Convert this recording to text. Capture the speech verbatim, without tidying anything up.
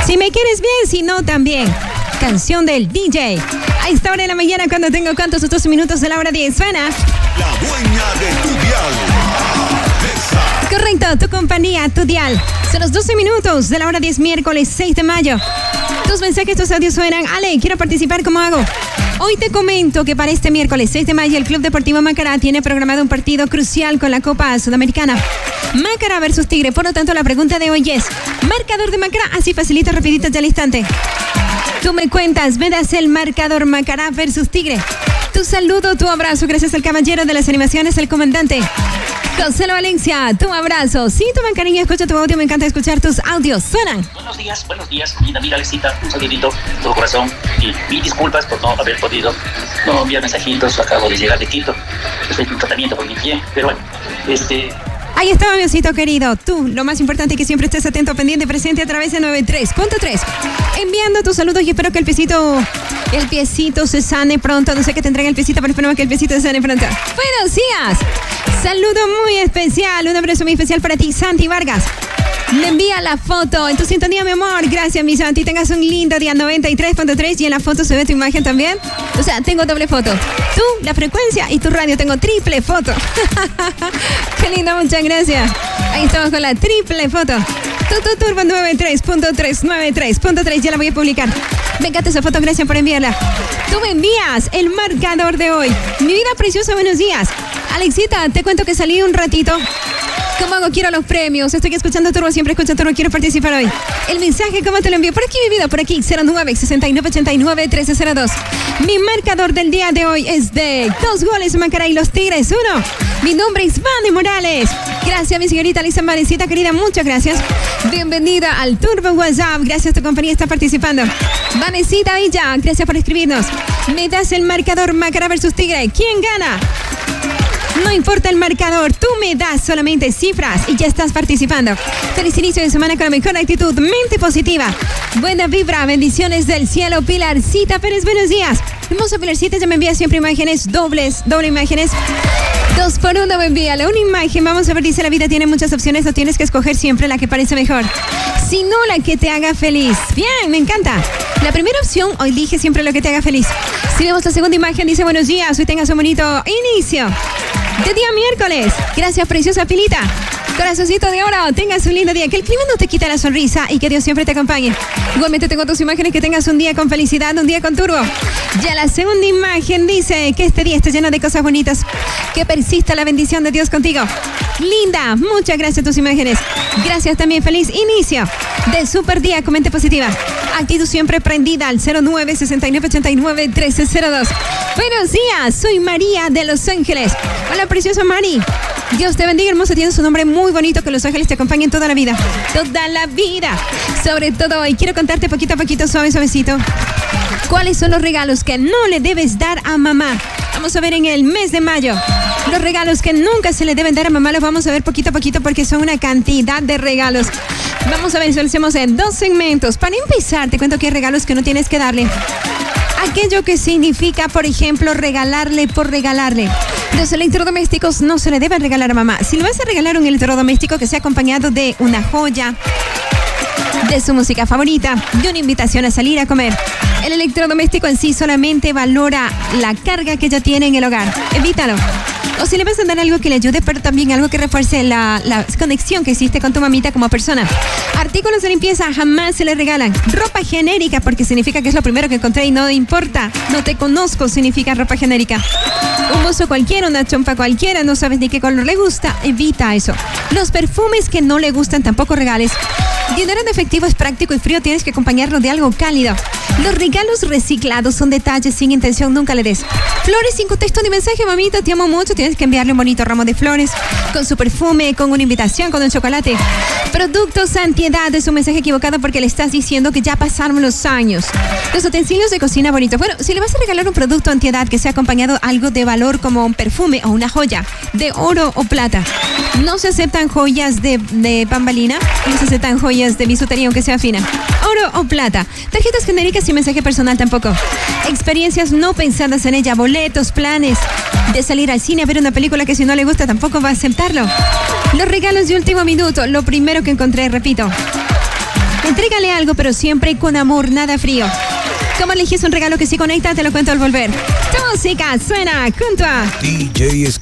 Si me quieres bien, si no, también. Canción del D J. A esta hora de la mañana, cuando tengo cuántos otros minutos de la hora diez, suena. La dueña de tu dial. Correcto, tu compañía, tu dial. Son los doce minutos de la hora diez, miércoles seis de mayo. Tus mensajes, tus audios suenan. Ale, quiero participar, ¿cómo hago? Hoy te comento que para este miércoles seis de mayo el Club Deportivo Macará tiene programado un partido crucial con la Copa Sudamericana. Macará versus Tigre. Por lo tanto, la pregunta de hoy es: marcador de Macará, así facilito, rapidito, ya al instante. Tú me cuentas, me das el marcador Macará versus Tigre. Tu saludo, tu abrazo, gracias al caballero de las animaciones, el comandante José Valencia. Tu abrazo, sí, tu cariño, escucha tu audio, me encanta escuchar tus audios, suenan. Buenos días, buenos días, linda amiga Alexita, un saludito, todo corazón, y mil disculpas por no haber podido no enviar mensajitos, acabo de llegar de Quito, estoy en tratamiento por mi pie, pero bueno, este... Ahí está, mi osito querido. Tú, lo más importante es que siempre estés atento, pendiente, presente a través de noventa y tres punto tres. Enviando tus saludos y espero que el piecito, el piecito se sane pronto. No sé qué tendrá en el piecito, pero esperemos que el piecito se sane pronto. Buenos días. Saludo muy especial, un abrazo muy especial para ti, Santi Vargas. Le envía la foto en tu sintonía, mi amor. Gracias, mi Santi. Tengas un lindo día. Noventa y tres punto tres. Y en la foto se ve tu imagen también. O sea, tengo doble foto. Tú, la frecuencia, y tu radio. Tengo triple foto. Qué lindo, muchas gracias. Ahí estamos con la triple foto. Tu, tu, turbo noventa y tres punto tres, noventa y tres punto tres. Ya la voy a publicar. Me encanta esa foto. Gracias por enviarla. Tú me envías el marcador de hoy. Mi vida preciosa, buenos días. Alexita, te cuento que salí un ratito. ¿Cómo hago? Quiero los premios. Estoy escuchando Turbo, siempre escucho Turbo. Quiero participar hoy. El mensaje, ¿cómo te lo envío? Por aquí, mi vida, por aquí. cero nueve, sesenta y nueve, ochenta y nueve, trece cero dos. Mi marcador del día de hoy es de dos goles Macará y los Tigres. Uno. Mi nombre es Vane Morales. Gracias, mi señorita Lisa Valecita, querida. Muchas gracias. Bienvenida al Turbo WhatsApp. Gracias, tu compañía está participando. Vanecita Villa, gracias por escribirnos. Me das el marcador Macará versus Tigre. ¿Quién gana? No importa el marcador, tú me das solamente cifras y ya estás participando. Feliz inicio de semana con la mejor actitud, mente positiva. Buena vibra, bendiciones del cielo. Pilarcita Pérez, buenos días. Hermosa Pilarcita, ya me envía siempre imágenes dobles, doble imágenes. Dos por uno me envía una imagen. Vamos a ver, dice: la vida tiene muchas opciones, no tienes que escoger siempre la que parece mejor, sino la que te haga feliz. Bien, me encanta. La primera opción, o elige siempre lo que te haga feliz. Si vemos la segunda imagen, dice: buenos días, hoy tengas un bonito inicio de día miércoles. Gracias, preciosa Pilita. Corazoncito de oro, tengas un lindo día. Que el clima no te quite la sonrisa y que Dios siempre te acompañe. Igualmente tengo tus imágenes, que tengas un día con felicidad, un día con turbo. Ya la segunda imagen dice que este día esté lleno de cosas bonitas. Que persista la bendición de Dios contigo. Linda, muchas gracias tus imágenes. Gracias también, feliz inicio de super día con mente positiva. Actitud siempre prendida al cero nueve, sesenta y nueve, ochenta y nueve, trece cero dos. Buenos días, soy María de Los Ángeles. Hola, preciosa Mari. Dios te bendiga, hermosa. Tienes un nombre muy bonito, que los ángeles te acompañen toda la vida. Toda la vida. Sobre todo hoy quiero contarte poquito a poquito, suave, suavecito, cuáles son los regalos que no le debes dar a mamá. Vamos a ver en el mes de mayo. Los regalos que nunca se le deben dar a mamá los vamos a ver poquito a poquito, porque son una cantidad de regalos. Vamos a ver, lo hacemos en dos segmentos. Para empezar, te cuento que hay regalos que no tienes que darle. Aquello que significa, por ejemplo, regalarle por regalarle. Los electrodomésticos no se le deben regalar a mamá. Si le vas a regalar un electrodoméstico, que sea acompañado de una joya, de su música favorita, de una invitación a salir a comer. El electrodoméstico en sí solamente valora la carga que ella tiene en el hogar. Evítalo. O si le vas a dar algo que le ayude, pero también algo que refuerce la, la conexión que existe con tu mamita como persona. Artículos de limpieza jamás se le regalan. Ropa genérica, porque significa que es lo primero que encontré y no importa. No te conozco, significa ropa genérica. Un buzo cualquiera, una chompa cualquiera, no sabes ni qué color le gusta. Evita eso. Los perfumes que no le gustan tampoco regales. Dinero en efectivo es práctico y frío, tienes que acompañarlo de algo cálido. Los regalos reciclados son detalles sin intención, nunca le des. Flores sin contexto ni mensaje, mamita, te amo mucho, tienes que enviarle un bonito ramo de flores, con su perfume, con una invitación, con un chocolate. Productos antiedad es un mensaje equivocado, porque le estás diciendo que ya pasaron los años. Los utensilios de cocina bonitos. Bueno, si le vas a regalar un producto antiedad que sea acompañado algo de valor, como un perfume o una joya de oro o plata. No se aceptan joyas de, de bambalina, no se aceptan joyas de bisutería aunque sea fina. Oro o plata. Tarjetas genéricas y mensaje personal tampoco. Experiencias no pensadas en ella, boletos, planes de salir al cine a ver una película que si no le gusta tampoco va a aceptarlo. Los regalos de último minuto, lo primero que encontré, repito. Entrégale algo, pero siempre con amor, nada frío. ¿Cómo eliges un regalo que sí conecta? Te lo cuento al volver. Tu música suena junto a D J